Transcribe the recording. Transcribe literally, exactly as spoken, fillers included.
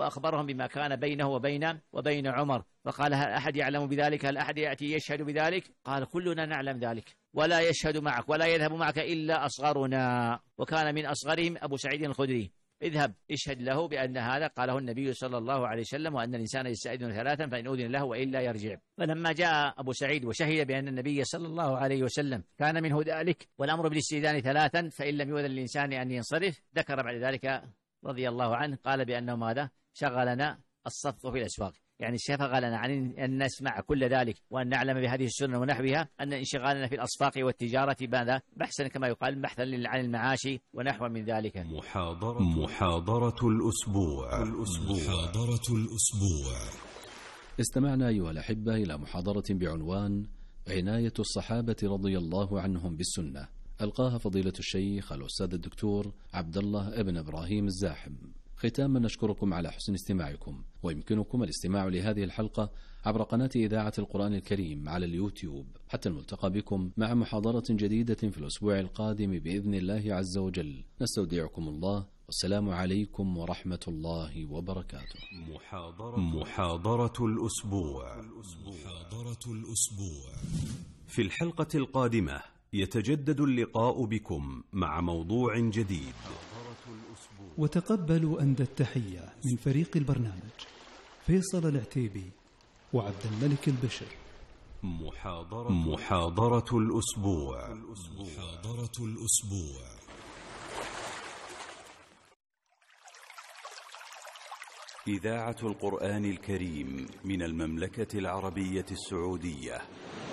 وأخبرهم بما كان بينه وبين وبين عمر، فقال: هل أحد يعلم بذلك؟ هل أحد يأتي يشهد بذلك؟ قال: كلنا نعلم ذلك، ولا يشهد معك ولا يذهب معك إلا أصغرنا. وكان من أصغرهم أبو سعيد الخدري. اذهب اشهد له بأن هذا قاله النبي صلى الله عليه وسلم، وأن الإنسان يستأذن ثلاثا فإن أذن له وإلا يرجع. فلما جاء أبو سعيد وشهد بأن النبي صلى الله عليه وسلم كان منه ذلك والأمر بالاستئذان ثلاثا فإن لم يؤذن الإنسان أن ينصرف، ذكر بعد ذلك رضي الله عنه قال بأنه ماذا؟ شغلنا الصفق في الأسواق، يعني شغلنا عن أن نسمع كل ذلك وأن نعلم بهذه السنة ونحوها، أن انشغالنا في الأصفاق والتجارة ماذا؟ بحثا كما يقال بحثا عن المعاش ونحو من ذلك. محاضرة, محاضرة الأسبوع. الأسبوع محاضرة الأسبوع. استمعنا أيها الأحبة إلى محاضرة بعنوان عناية الصحابة رضي الله عنهم بالسنة، ألقاها فضيلة الشيخ الأستاذ الدكتور عبد الله ابن إبراهيم الزاحم. ختاما نشكركم على حسن استماعكم، ويمكنكم الاستماع لهذه الحلقة عبر قناة إذاعة القرآن الكريم على اليوتيوب، حتى الملتقى بكم مع محاضرة جديدة في الأسبوع القادم بإذن الله عز وجل. نستودعكم الله، والسلام عليكم ورحمة الله وبركاته. محاضرة, محاضرة الأسبوع. محاضرة الأسبوع. في الحلقة القادمة يتجدد اللقاء بكم مع موضوع جديد. وتقبلوا أندى التحية من فريق البرنامج فيصل العتيبي وعبد الملك البشر. محاضرة, محاضرة الأسبوع. محاضرة الأسبوع. إذاعة القرآن الكريم من المملكة العربية السعودية.